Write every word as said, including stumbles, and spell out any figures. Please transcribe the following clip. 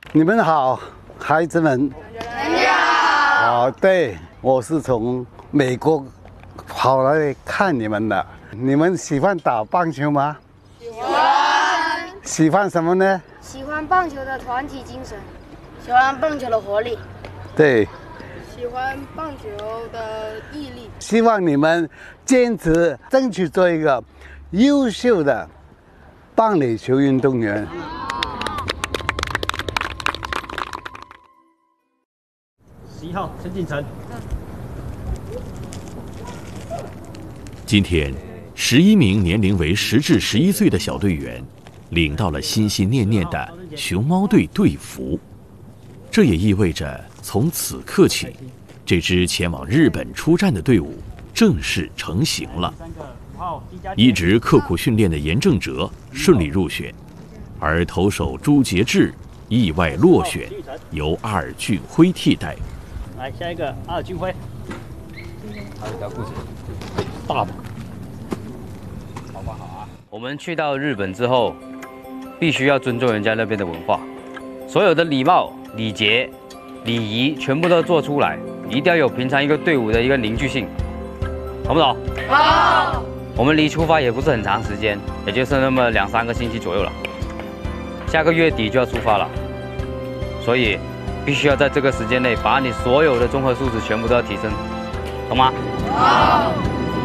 你们好，孩子们。你好。哦，对，我是从美国跑来看你们的。你们喜欢打棒球吗？喜欢。喜欢什么呢？ 喜欢棒球的团体精神， 喜欢棒球的活力。 对。 喜欢棒球的毅力。 希望你们坚持，争取做一个优秀的棒垒球运动员。 十一号陈景成。 今天，十一名年龄为十至十一岁的小队员，领到了心心念念的熊猫队队服。这也意味着，从此刻起，这支前往日本出战的队伍正式成型了。一直刻苦训练的严正哲顺利入选，而投手朱杰志意外落选，由阿尔俊辉替代。 来，下一个阿尔俊辉。 好，一条裤子， 大的。 好不好啊？ 我们去到日本之后，必须要尊重人家那边的文化，所有的礼貌、礼节、礼仪全部都做出来，一定要有平常一个队伍的一个凝聚性，懂不懂？好。我们离出发也不是很长时间，也就是那么两三个星期左右了，下个月底就要出发了，所以必须要在这个时间内把你所有的综合素质全部都要提升，懂吗？好。